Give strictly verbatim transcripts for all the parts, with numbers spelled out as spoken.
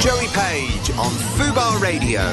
Joey Page on Fubar Radio.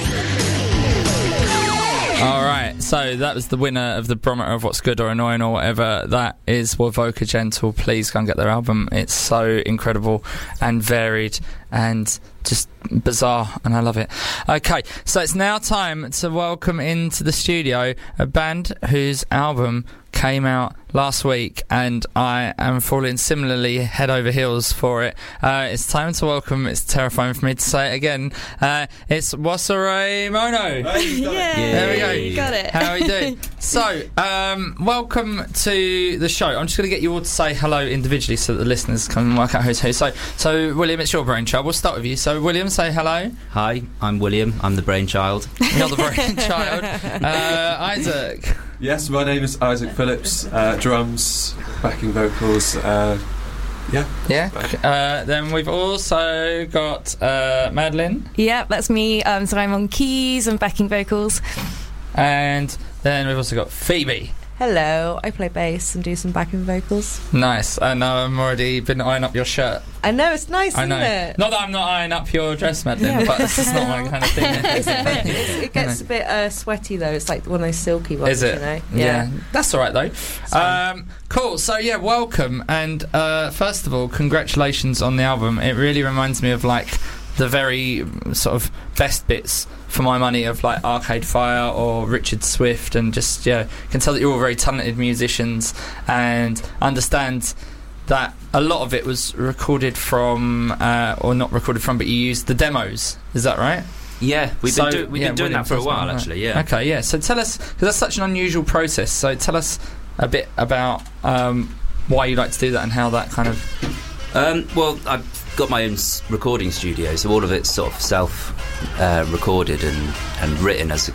Alright, so that was the winner of the barometer of what's good or annoying or whatever. That is Wovoka Gentle. Please go and get their album. It's so incredible and varied and just bizarre, and I love it. Okay, so it's now time to welcome into the studio a band whose album came out last week, and I am falling similarly head over heels for it. Uh, it's time to welcome, it's terrifying for me to say it again, uh, it's Wasare Mono. Yeah, there we go. You got it. How are you doing? So, um, welcome to the show. I'm just going to get you all to say hello individually so that the listeners can work out who's who. So, so William, it's your brainchild. We'll start with you. So, William, say hello. Hi, I'm William. I'm the brainchild. You're the brainchild. uh, Isaac. Yes, my name is Isaac Phillips. Uh, drums, backing vocals. Uh, yeah. Yeah. Uh, then we've also got uh, Madeline. Yeah, that's me. Um, so I'm on keys and backing vocals. And then we've also got Phoebe. Hello, I play bass and do some backing vocals. Nice. I know I'm already been eyeing up your shirt. I know, it's nice, I isn't know. it? Not that I'm not eyeing up your dress, Madeline, Yeah. but it's just not my kind of thing. It's a bit, it's, it gets a bit uh, sweaty though. It's like one of those silky ones, Is it? you know? Yeah. That's all right though. Um, cool. So yeah, welcome, and uh, first of all, congratulations on the album. It really reminds me of like the very sort of best bits for my money of like Arcade Fire or Richard Swift, and just yeah, can tell that you're all very talented musicians and understand that a lot of it was recorded from uh, or not recorded from, but you used the demos. Is that right? Yeah, we've So, been, do- we've yeah, been doing William, that for a tell us while, about that. actually. Yeah. Okay. Yeah. So tell us, because that's such an unusual process. So tell us a bit about um, why you like to do that and how that kind of. Um, well, I've got my own s- recording studio, so all of it's sort of self uh, recorded and, and written as